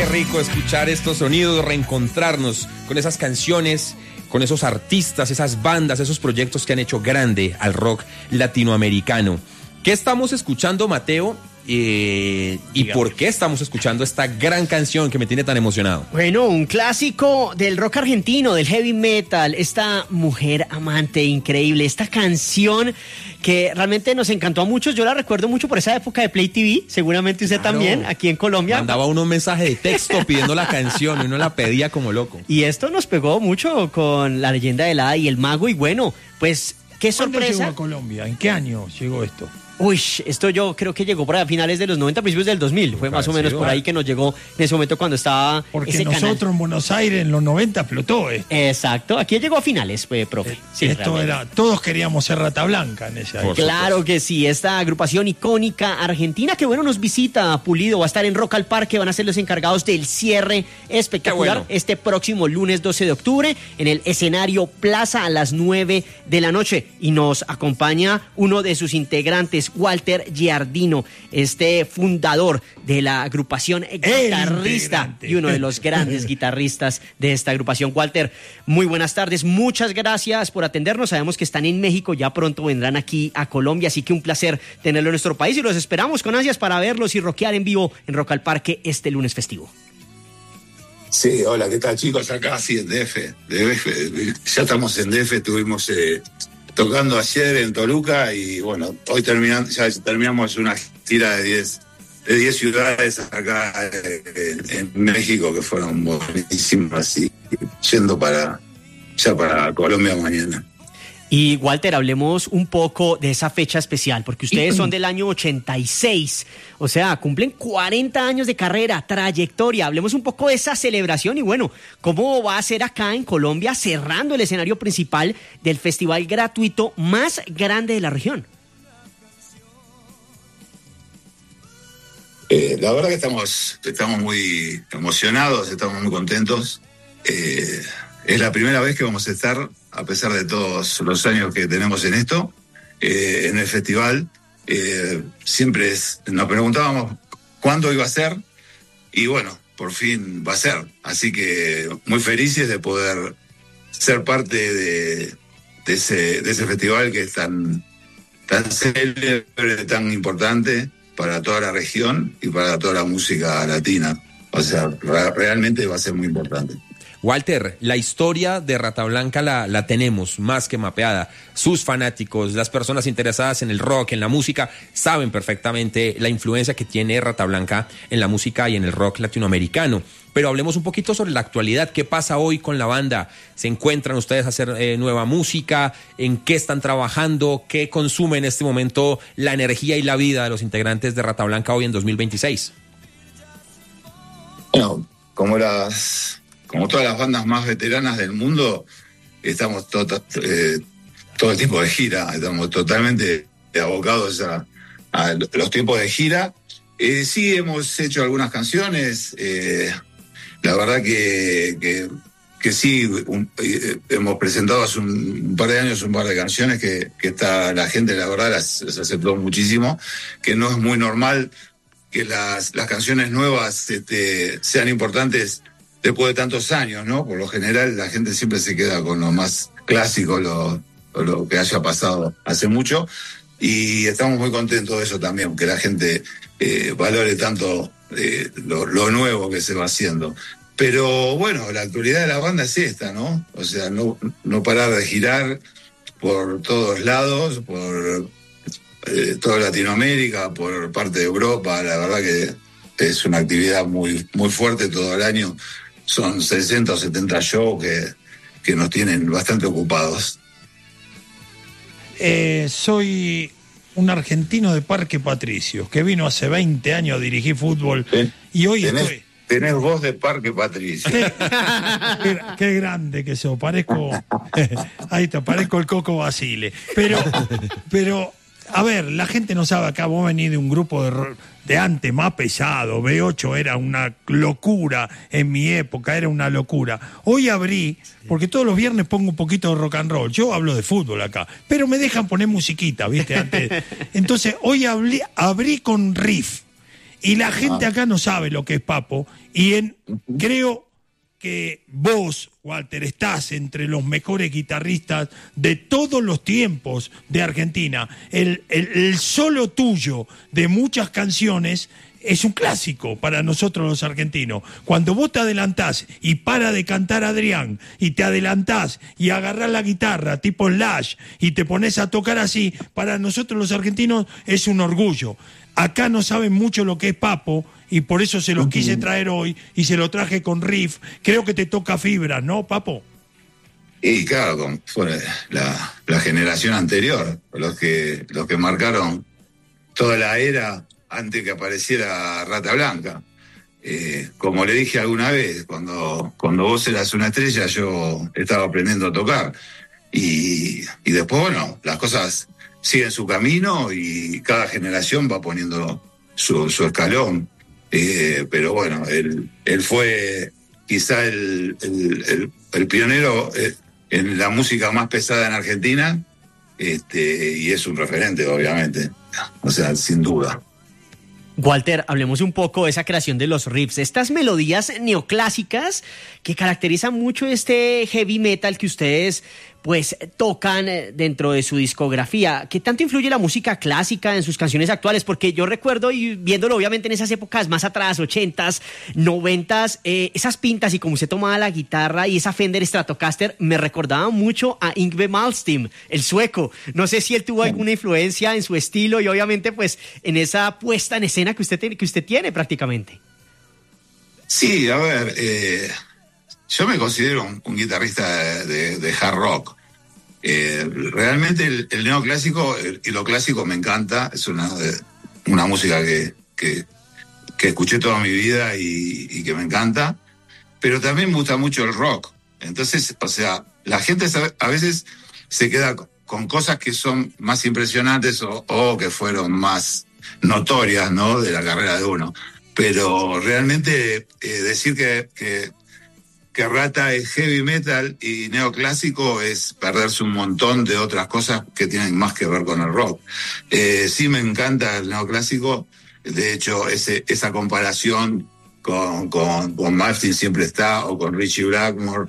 rico escuchar estos sonidos, reencontrarnos con esas canciones, con esos artistas, esas bandas, esos proyectos que han hecho grande al rock latinoamericano. ¿Qué estamos escuchando, Mateo? ¿Y por qué estamos escuchando esta gran canción que me tiene tan emocionado? Bueno, un clásico del rock argentino, del heavy metal, esta mujer amante increíble, esta canción que realmente nos encantó a muchos. Yo la recuerdo mucho por esa época de Play TV, seguramente usted también, aquí en Colombia. Mandaba uno un mensaje de texto pidiendo la canción y uno la pedía como loco. Y esto nos pegó mucho con La leyenda del Hada y el mago, y bueno, pues qué sorpresa. ¿Cuándo llegó a Colombia? ¿En qué año llegó esto? Uy, esto yo creo que llegó por a finales de los 90, principios del 2000. Fue más o menos por ahí que nos llegó en ese momento cuando estaba porque ese nosotros canal. En Buenos Aires en los 90 explotó esto. Exacto, aquí llegó a finales, profe. Sí, esto realmente. era, todos queríamos ser Rata Blanca en esa época. Claro que sí, esta agrupación icónica argentina que bueno nos visita Pulido, va a estar en Rock al Parque, van a ser los encargados del cierre espectacular este próximo lunes 12 de octubre en el escenario Plaza a las 9 de la noche, y nos acompaña uno de sus integrantes, Walter Giardino, este fundador de la agrupación, guitarrista y uno de los grandes guitarristas de esta agrupación. Walter, muy buenas tardes, muchas gracias por atendernos. Sabemos que están en México, ya pronto vendrán aquí a Colombia, así que un placer tenerlo en nuestro país y los esperamos con ansias para verlos y rockear en vivo en Rock al Parque este lunes festivo. Sí, hola, ¿qué tal, chicos? Acá sí en DF. Ya estamos en DF, estuvimos tocando ayer en Toluca y bueno, hoy terminamos una gira de 10 ciudades acá en México que fueron buenísimas, y yendo para Colombia mañana. Y Walter, hablemos un poco de esa fecha especial, porque ustedes son del año 86, o sea, cumplen 40 años de carrera, trayectoria. Hablemos un poco de esa celebración y bueno, cómo va a ser acá en Colombia, cerrando el escenario principal del festival gratuito más grande de la región. La verdad que estamos muy emocionados, estamos muy contentos. Es la primera vez que vamos a estar, a pesar de todos los años que tenemos en esto, en el festival. Siempre nos preguntábamos cuándo iba a ser, y bueno, por fin va a ser. Así que muy felices de poder ser parte de ese festival que es tan célebre, tan importante para toda la región y para toda la música latina. O sea, realmente va a ser muy importante. Walter, la historia de Rata Blanca la tenemos más que mapeada. Sus fanáticos, las personas interesadas en el rock, en la música, saben perfectamente la influencia que tiene Rata Blanca en la música y en el rock latinoamericano. Pero hablemos un poquito sobre la actualidad. ¿Qué pasa hoy con la banda? ¿Se encuentran ustedes a hacer nueva música? ¿En qué están trabajando? ¿Qué consume en este momento la energía y la vida de los integrantes de Rata Blanca hoy en 2026? Bueno, como todas las bandas más veteranas del mundo, estamos todo el tiempo de gira, estamos totalmente abocados a los tiempos de gira. Sí, hemos hecho algunas canciones, la verdad que sí, hemos presentado hace un par de años un par de canciones que está la gente, la verdad, las aceptó muchísimo, que no es muy normal que las canciones nuevas sean importantes después de tantos años, ¿no? Por lo general la gente siempre se queda con lo más clásico, lo que haya pasado hace mucho, y estamos muy contentos de eso también, que la gente valore tanto lo nuevo que se va haciendo. Pero bueno, la actualidad de la banda es esta, ¿no? O sea, no parar de girar por todos lados, por toda Latinoamérica, por parte de Europa. La verdad que es una actividad muy, muy fuerte todo el año. Son 60 o 70 shows que nos tienen bastante ocupados. Soy un argentino de Parque Patricios, que vino hace 20 años a dirigir fútbol, y hoy tenés voz de Parque Patricios. Qué grande que sos, parezco ahí está, parezco el Coco Basile. Pero a ver, la gente no sabe, acá vos venís de un grupo de antes más pesado, B8 era una locura, en mi época era una locura. Hoy abrí, porque todos los viernes pongo un poquito de rock and roll, yo hablo de fútbol acá, pero me dejan poner musiquita, ¿viste? Antes. Entonces hoy abrí con riff, Y la gente acá no sabe lo que es Papo. Creo que vos, Walter, estás entre los mejores guitarristas de todos los tiempos de Argentina. El solo tuyo de muchas canciones es un clásico para nosotros los argentinos. Cuando vos te adelantás y para de cantar Adrián, y te adelantás y agarrás la guitarra tipo Slash y te pones a tocar así, para nosotros los argentinos es un orgullo. Acá no saben mucho lo que es Papo, y por eso se los quise traer hoy, y se lo traje con riff. Creo que te toca fibra, ¿no, Papo? Y claro, fue la generación anterior, los que marcaron toda la era antes que apareciera Rata Blanca. Como le dije alguna vez, cuando vos eras una estrella, yo estaba aprendiendo a tocar. Y después, bueno, las cosas siguen su camino y cada generación va poniendo su escalón. Pero bueno, él fue quizá el pionero en la música más pesada en Argentina, y es un referente, obviamente. O sea, sin duda. Walter, hablemos un poco de esa creación de los riffs, estas melodías neoclásicas que caracterizan mucho este heavy metal que ustedes pues tocan dentro de su discografía. ¿Qué tanto influye la música clásica en sus canciones actuales? Porque yo recuerdo, y viéndolo obviamente en esas épocas más atrás, 80s, 90s, esas pintas y como usted tomaba la guitarra y esa Fender Stratocaster me recordaba mucho a Yngwie Malmsteen, el sueco. No sé si él tuvo alguna influencia en su estilo y obviamente pues en esa puesta en escena que usted tiene prácticamente. Sí, a ver, yo me considero un guitarrista de hard rock. Realmente el neoclásico y lo clásico me encanta. Es una música que escuché toda mi vida y que me encanta. Pero también me gusta mucho el rock. Entonces, o sea, la gente a veces se queda con cosas que son más impresionantes o que fueron más notorias, ¿no?, de la carrera de uno. Pero realmente decir que Rata es heavy metal y neoclásico es perderse un montón de otras cosas que tienen más que ver con el rock. Sí me encanta el neoclásico, de hecho esa comparación con Malmsteen siempre está, o con Richie Blackmore,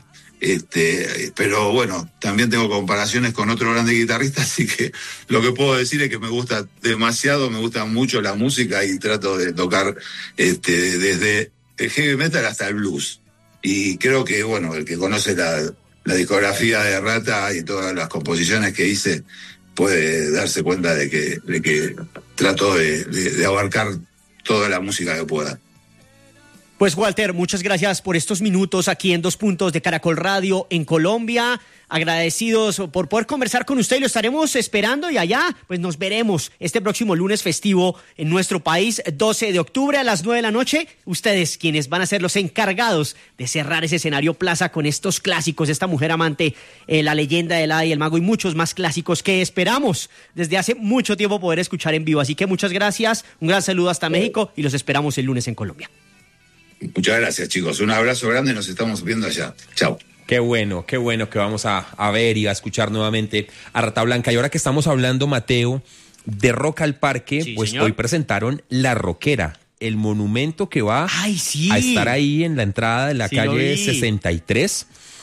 pero bueno, también tengo comparaciones con otro grande guitarrista, así que lo que puedo decir es que me gusta mucho la música y trato de tocar desde el heavy metal hasta el blues. Y creo que, bueno, el que conoce la discografía de Rata y todas las composiciones que hice puede darse cuenta de que trato de abarcar toda la música que pueda. Pues Walter, muchas gracias por estos minutos aquí en Dos Puntos de Caracol Radio en Colombia. Agradecidos por poder conversar con usted y lo estaremos esperando, y allá pues nos veremos este próximo lunes festivo en nuestro país, 12 de octubre a las 9 de la noche. Ustedes quienes van a ser los encargados de cerrar ese escenario plaza con estos clásicos, esta mujer amante, la leyenda del Hada y el Mago y muchos más clásicos que esperamos desde hace mucho tiempo poder escuchar en vivo. Así que muchas gracias, un gran saludo hasta México y los esperamos el lunes en Colombia. Muchas gracias, chicos. Un abrazo grande, nos estamos viendo allá. Chao. Qué bueno que vamos a ver y a escuchar nuevamente a Rata Blanca. Y ahora que estamos hablando, Mateo, de Rock al Parque, sí, pues señor, hoy presentaron La Roquera, el monumento que va a estar ahí en la entrada de la calle 63.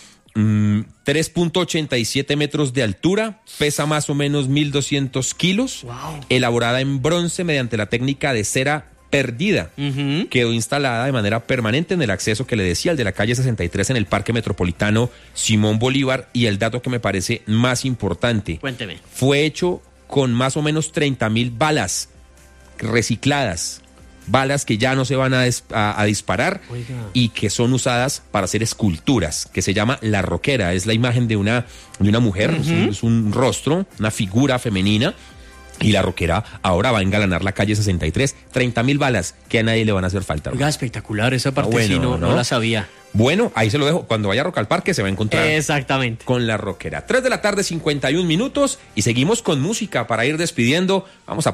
3.87 metros de altura, pesa más o menos 1.200 kilos, elaborada en bronce mediante la técnica de cera perdida. Quedó instalada de manera permanente en el acceso que le decía, el de la calle 63 en el Parque Metropolitano Simón Bolívar. Y el dato que me parece más importante, cuénteme, fue hecho con más o menos 30,000 balas recicladas, balas que ya no se van a disparar. Oiga. Y que son usadas para hacer esculturas, que se llama La Roquera. Es la imagen de una mujer, es un rostro, una figura femenina. Y La Roquera ahora va a engalanar la calle 63. 30,000 balas que a nadie le van a hacer falta. Oiga, espectacular, esa parte bueno, sí no la sabía. Bueno, ahí se lo dejo. Cuando vaya a Rock al Parque se va a encontrar exactamente con La Roquera. 3 de la tarde, 51 minutos. Y seguimos con música para ir despidiendo. Vamos a